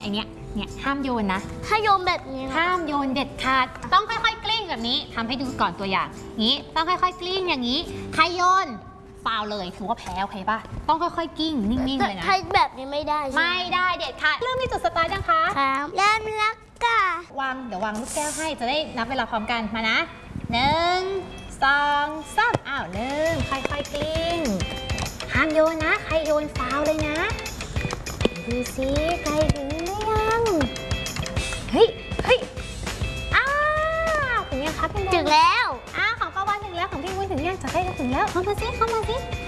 เนี่ยห้ามโยนนะถ้าโยนแบบนี้ห้ามโยนเด็ดขาดต้องค่อยๆกลิ้งแบบนี้ทำให้ดูก่อนตัวอย่างนี้ต้องค่อยๆกลิ้งอย่างนี้ใครโยนฟาวเลยถือว่าแพ้โอเคป่ะต้องค่อยๆกลิ้งนิ่งๆเลยนะถ้าแบบนี้ไม่ได้ไม่ได้เด็ดขาดเริ่มที่จุดสตาร์ทยังคะครับเริ่มแล้วก็เดี๋ยววางลูกแก้วให้จะได้นับเวลาพร้อมกันมานะ1 2 3อ้าวเริ่มค่อยๆกลิ้งห้ามโยนนะใครโยนฟาวเลยนะดูสิใครถึงหรือยังเฮ้ยอ้าวถึงยังครับพี่บุญถึงแล้วของป้าวันถึงแล้วของพี่บุญถึงยังจะได้ถึงแล้วเข้ามาสิถึงแล้ว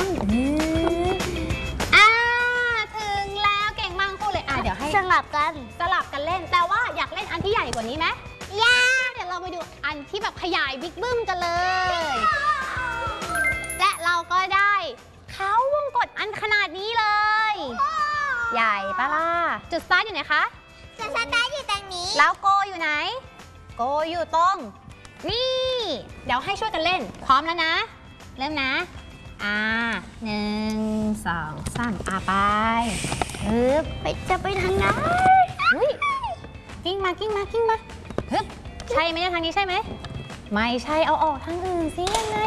เก่งมากคู่เลยเดี๋ยวให้สลับกันเล่นแต่ว่าอยากเล่นอันที่ใหญ่กว่านี้ไหมอยากเดี๋ยวเราไปดูอันที่แบบขยายบิ๊กบึ้มกันเลยและเราก็ได้เขาวงกตอันขนาดนี้เลยใหญ่ปะล่ะจุดสตาร์ทอยู่ไหนคะจุดสตาร์ทอยู่ตรงนี้แล้วโกอยู่ไหนโกอยู่ตรงนี่เดี๋ยวให้ช่วยกันเล่นพร้อมแล้วนะเริ่มนะ1 2 3ไปจะไปทางไหนกิ้งมาฮึบใช่ไหมทางนี้ใช่ไหมไม่ใช่เอาออกทางอื่นสิยังไง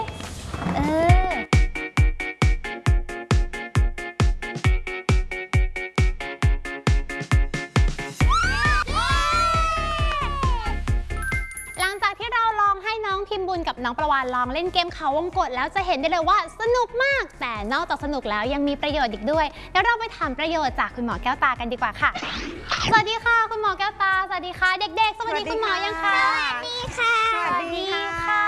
พิมพ์บุญกับน้องประวานลองเล่นเกมเขาวงกตแล้วจะเห็นได้เลยว่าสนุกมากแต่นอกจากสนุกแล้วยังมีประโยชน์อีกด้วยแล้วเราไปถามประโยชน์จากคุณหมอแก้วตากันดีกว่าค่ะสวัสดีค่ะคุณหมอแก้วตาสวัสดีค่ะเด็กๆสวัสดีคุณหมอยังคะสวัสดีค่ะสวัสดีค่ะ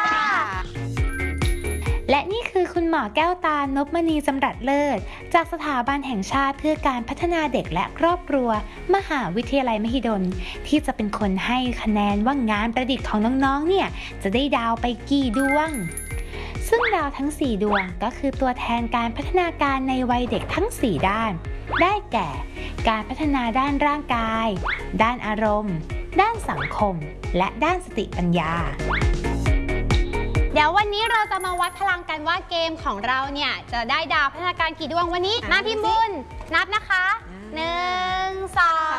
และนี่คือคุณหมอแก้วตานพมณีจำรัดเลิศจากสถาบันแห่งชาติเพื่อการพัฒนาเด็กและครอบครัวมหาวิทยาลัยมหิดลที่จะเป็นคนให้คะแนนว่างานประดิษฐ์ของน้องๆเนี่ยจะได้ดาวไปกี่ดวงซึ่งดาวทั้ง4ดวงก็คือตัวแทนการพัฒนาการในวัยเด็กทั้ง4ด้านได้แก่การพัฒนาด้านร่างกายด้านอารมณ์ด้านสังคมและด้านสติปัญญาเดี๋ยววันนี้เราจะมาวัดพลังกันว่าเกมของเราเนี่ยจะได้ดาวพัฒนาการกี่ดวงวันนี้มาพิมพ์บุญนับนะคะ1 2